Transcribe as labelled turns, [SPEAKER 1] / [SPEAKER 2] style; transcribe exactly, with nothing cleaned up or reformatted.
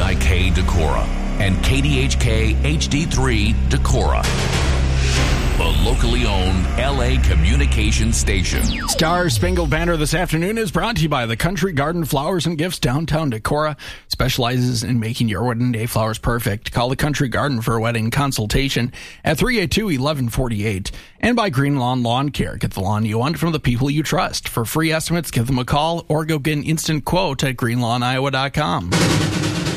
[SPEAKER 1] I K Decorah and K D H K H D three Decorah, the locally owned L A communications station.
[SPEAKER 2] Star Spangled Banner this afternoon is brought to you by the Country Garden Flowers and Gifts, downtown Decorah. Specializes in making your wedding day flowers perfect. Call the Country Garden for a wedding consultation at three eight two, eleven forty-eight. And by Green Lawn Lawn Care. Get the lawn you want from the people you trust. For free estimates, give them a call or go get an instant quote at green lawn iowa dot com.